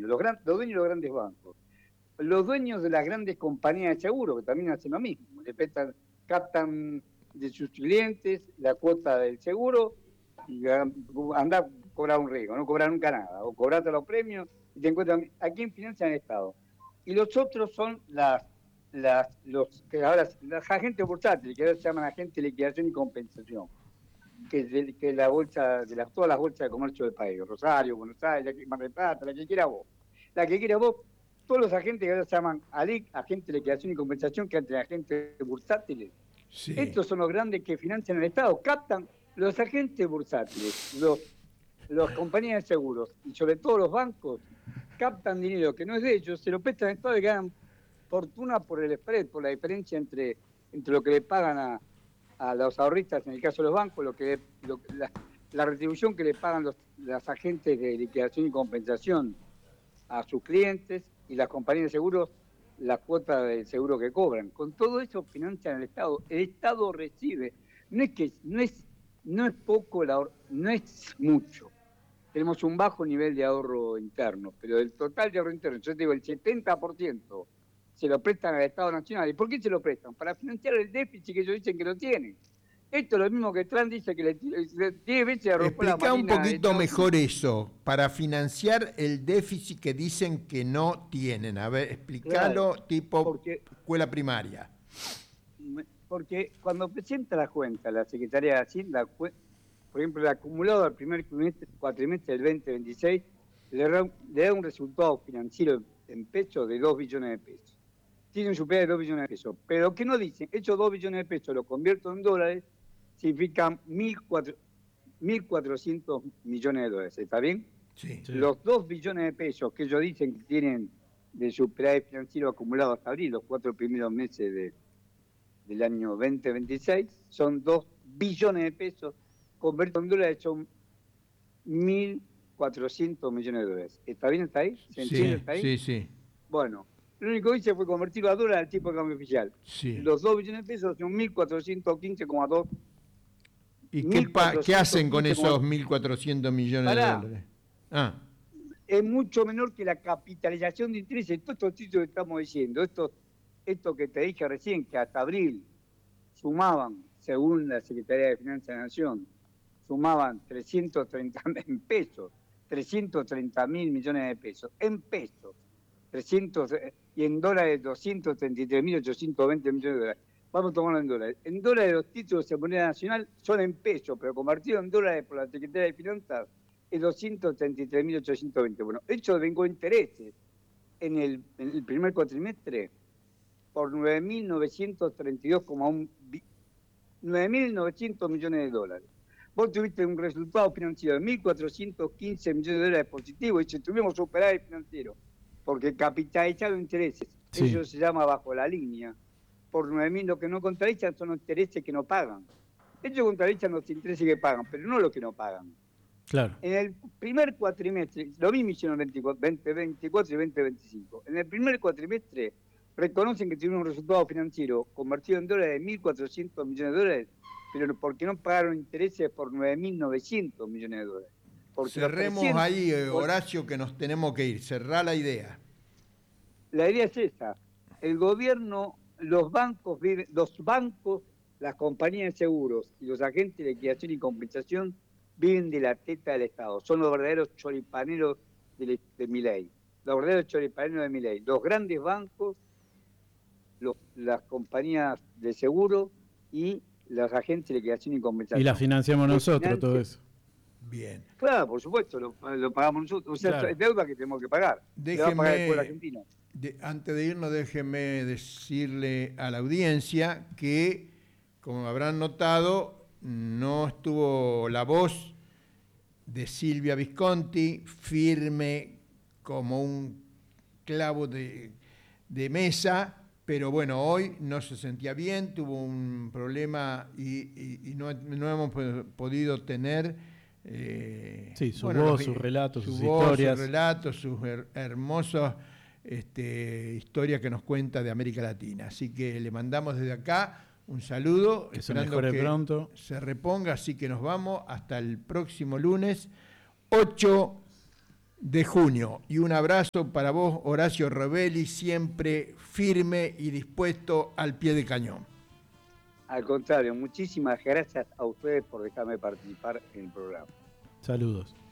dueños? Los dueños de los grandes bancos. Los dueños de las grandes compañías de seguro, que también hacen lo mismo. Captan de sus clientes la cuota del seguro y anda a cobrar un riesgo, no cobrar nunca nada. O cobrarte los premios y te encuentran. ¿A quién financian el Estado? Y los otros son los que ahora, las agentes bursátiles, que ahora se llaman agentes de liquidación y compensación, que es la bolsa, todas las bolsas de comercio del país, Rosario, Buenos Aires, Mar del Plata, la que quiera vos. La que quiera vos, todos los agentes que ahora se llaman ALIC, agentes de liquidación y compensación, que antes agentes bursátiles. Sí. Estos son los grandes que financian el Estado, captan los agentes bursátiles, las compañías de seguros y sobre todo los bancos, captan dinero que no es de ellos, se lo prestan al Estado y ganan fortuna por el spread, por la diferencia entre lo que le pagan a los ahorristas, en el caso de los bancos, la retribución que le pagan los agentes de liquidación y compensación a sus clientes y las compañías de seguros, la cuota del seguro que cobran. Con todo eso financian el Estado. El Estado recibe, no es poco, no es mucho. Tenemos un bajo nivel de ahorro interno, pero del total de ahorro interno, yo te digo, el 70% se lo prestan al Estado Nacional. ¿Y por qué se lo prestan? Para financiar el déficit que ellos dicen que lo tienen. Esto es lo mismo que Trump dice que le 10 veces arropó la Explica un Marina poquito mejor eso, para financiar el déficit que dicen que no tienen. A ver, explícalo, claro, tipo escuela primaria. Porque cuando presenta la cuenta la Secretaría de Hacienda, por ejemplo, el acumulado al primer cuatrimestre del 2026 le da un resultado financiero en pesos de 2 billones de pesos. Tiene un superávit de 2 billones de pesos. Pero ¿qué no dicen? Esos 2 billones de pesos lo convierto en dólares, significan 1.400 millones de dólares. ¿Está bien? Sí. Los 2 billones de pesos que ellos dicen que tienen de superávit financiero acumulado hasta abril, los 4 primeros meses del año 2026, son 2 billones de pesos, convertido en dólares son 1.400 millones de dólares. ¿Está bien hasta ahí? ¿Se entiende hasta ahí? Sí. Bueno, lo único que hice fue convertirlo a dólar al tipo de cambio oficial. Sí. Los 2 billones de pesos son 1.415,2. ¿Y qué hacen con esos 1.400 millones de dólares? Es mucho menor que la capitalización de intereses. Todos estos títulos que estamos diciendo, esto que te dije recién, que hasta abril sumaban, según la Secretaría de Finanzas de la Nación, sumaban 330.000 en pesos, 330.000 millones de pesos, en pesos, y en dólares 233.820 millones de dólares. Vamos a tomarlo en dólares. En dólares los títulos de moneda nacional son en pesos, pero convertidos en dólares por la Secretaría de Finanzas es 233.820. Bueno, hecho vengo intereses en el primer cuatrimestre por 9.932,900 millones de dólares. Vos tuviste un resultado financiero de 1.415 millones de dólares positivo y si tuvimos superávit financiero, porque capitalizado intereses, sí, eso se llama bajo la línea. Por 9.000 lo que no contabilizan son los intereses que no pagan. Ellos contabilizan los intereses que pagan, pero no los que no pagan. Claro. En el primer cuatrimestre, lo mismo hicieron 2024 y 2025. En el primer cuatrimestre reconocen que tuvieron un resultado financiero convertido en dólares de 1.400 millones de dólares, pero porque no pagaron intereses por 9.900 millones de dólares. Porque cerremos ahí, Horacio, que nos tenemos que ir. Cerrá la idea. La idea es esa. El gobierno, los bancos, las compañías de seguros y los agentes de liquidación y compensación viven de la teta del Estado. Son los verdaderos choripaneros de Milei. Los verdaderos choripaneros de Milei. Los grandes bancos, las compañías de seguro y los agentes de liquidación y compensación. Y la financiamos nosotros, todo eso. Bien. Claro, por supuesto, lo pagamos nosotros. O sea, claro, es deuda que tenemos que pagar. Déjeme, va a pagar el pueblo argentino. Antes de irnos, déjeme decirle a la audiencia que, como habrán notado, no estuvo la voz de Silvia Visconti firme como un clavo de mesa, pero bueno, hoy no se sentía bien, tuvo un problema y no hemos podido tener su voz, sus relatos, sus historias. Sus relatos, sus hermosos historias que nos cuenta de América Latina. Así que le mandamos desde acá un saludo, esperando que pronto se reponga. Así que nos vamos hasta el próximo lunes, 8 de junio. Y un abrazo para vos, Horacio Rebelli, siempre firme y dispuesto al pie de cañón. Al contrario, muchísimas gracias a ustedes por dejarme participar en el programa. Saludos.